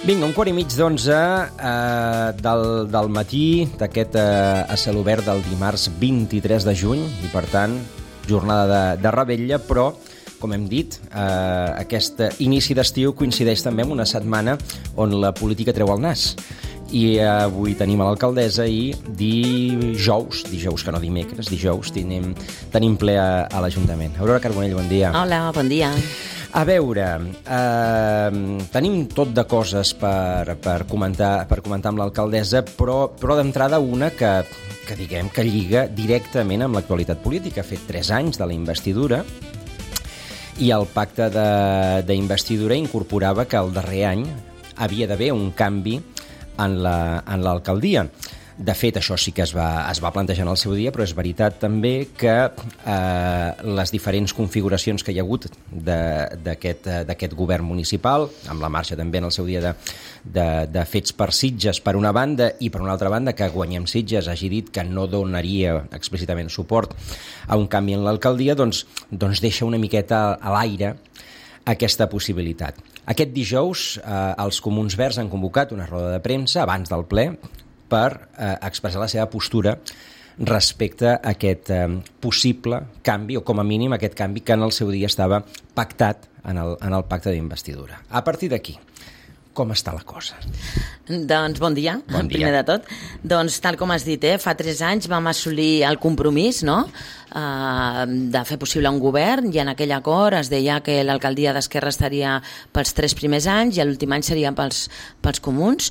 Vinga, 11:15 del matí d'aquest a cel obert del dimarts 23 de juny i, per tant, jornada de revetlla, però, com hem dit, aquest inici d'estiu coincideix també amb una setmana on la política treu el nas. I avui tenim a l'alcaldessa i dijous que no dimecres, dijous, tenim ple a l'Ajuntament. Aurora Carbonell, bon dia. Hola, bon dia. A veure, tenim tot de coses per comentar amb l'alcaldessa, però d'entrada una que diguem que lliga directament amb l'actualitat política. Ha fet 3 anys de la investidura i el pacte d'investidura incorporava que el darrer any havia d'haver un canvi en l'alcaldia. De fet, això sí que es va plantejar en el seu dia, però és veritat també que les diferents configuracions que hi ha hagut d'aquest govern municipal, amb la marxa també en el seu dia de Fets per Sitges per una banda i per una altra banda que Guanyem Sitges hagi dit que no donaria explícitament suport a un canvi en l'alcaldia, doncs deixa una miqueta a l'aire aquesta possibilitat. Aquest dijous els Comuns Verds han convocat una roda de premsa abans del ple per expressar la seva postura respecte a aquest possible canvi, o com a mínim aquest canvi que en el seu dia estava pactat en el pacte d'investidura. A partir d'aquí, com està la cosa? Doncs bon dia, primer de tot. Doncs tal com has dit, fa 3 anys vam assolir el compromís, no?, de fer possible un govern, i en aquell acord es deia que l'alcaldia d'Esquerra estaria pels 3 primers anys i l'últim any seria pels comuns.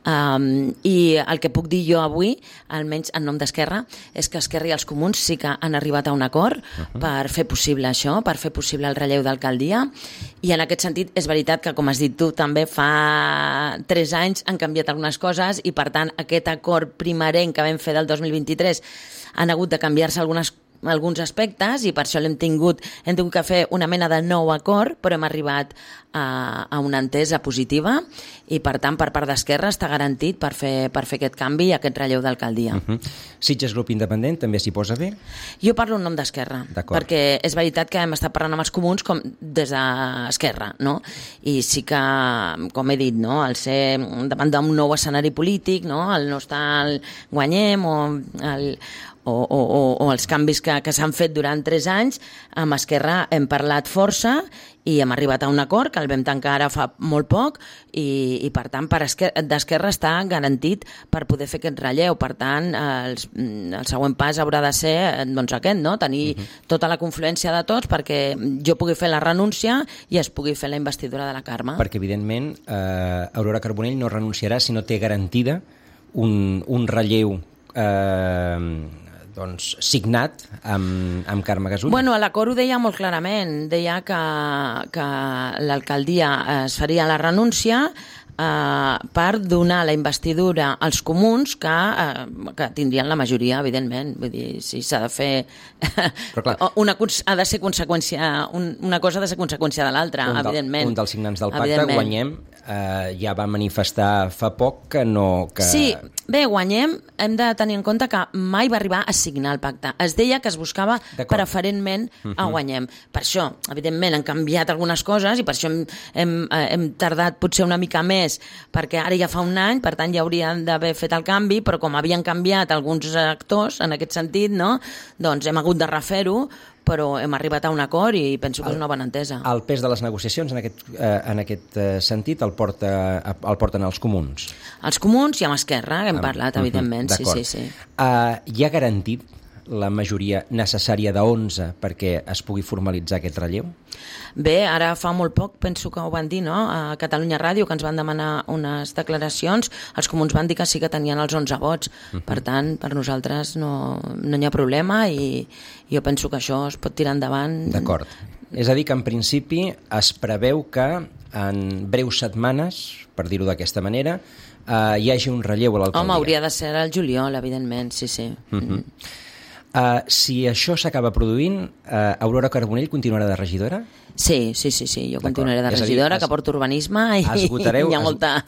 I el que puc dir jo avui, almenys en nom d'Esquerra, és que Esquerra i els comuns sí que han arribat a un acord per fer possible això, per fer possible el relleu d'alcaldia, i en aquest sentit és veritat que, com has dit tu, també fa 3 anys han canviat algunes coses i, per tant, aquest acord primerenc que vam fer del 2023 han hagut de canviar-se alguns aspectes i per això hem tingut que fer una mena de nou acord, però hem arribat a una entesa positiva i, per tant, per part d'Esquerra està garantit per fer aquest canvi i aquest relleu d'alcaldia. Sitges Grup Independent també s'hi posa bé? Jo parlo en nom d'Esquerra, perquè és veritat que hem estat parlant amb els comuns com des d'Esquerra, no? I sí que, com he dit, no?, al ser davant d'un nou escenari polític, no?, el no estar al Guanyem o els canvis que s'han fet durant 3 anys, amb Esquerra hem parlat força i hem arribat a un acord que el vam tancar ara fa molt poc i per tant, d'Esquerra està garantit per poder fer aquest relleu. Per tant, el següent pas haurà de ser aquest, no?, tenir tota la confluència de tots perquè jo pugui fer la renúncia i es pugui fer la investidura de la Carme. Perquè, evidentment, Aurora Carbonell no renunciarà si no té garantida un relleu signat amb Carme Gasull. Bueno, l'acord ho deia molt clarament. Deia que l'alcaldia es faria la renúncia per donar la investidura als comuns que tindrien la majoria, evidentment. Vull dir, si s'ha de fer... ha de ser conseqüència... Una cosa ha de ser conseqüència de l'altra, evidentment. Un dels signants del pacte, Guanyem, ja va manifestar fa poc que no... Sí, bé, Guanyem, hem de tenir en compte que mai va arribar a signar el pacte. Es deia que es buscava preferentment a Guanyem. Per això, evidentment, han canviat algunes coses i per això hem tardat potser una mica més, perquè ara ja fa un any, per tant ja haurien d'haver fet el canvi, però com havien canviat alguns actors en aquest sentit, no?, doncs hem hagut de refer-ho, però hem arribat a un acord i penso que és una bona entesa. El pes de les negociacions en aquest sentit el porten els comuns? Els comuns i amb Esquerra hem parlat, evidentment. Sí. Hi ha garantit la majoria necessària de 11 perquè es pugui formalitzar aquest relleu? Bé, ara fa molt poc, penso que ho van dir, no?, a Catalunya Ràdio, que ens van demanar unes declaracions. Els comuns van dir que sí que tenien els 11 vots. Per tant, per nosaltres no hi ha problema i jo penso que això es pot tirar endavant. D'acord. És a dir, que en principi es preveu que en breus setmanes, per dir-ho d'aquesta manera, hi hagi un relleu a l'alcaldia. Home, hauria de ser el juliol, evidentment, sí. Si això s'acaba produint, Aurora Carbonell continuarà de regidora? Sí, jo continuaré de regidora, que porto urbanisme i hi ha molta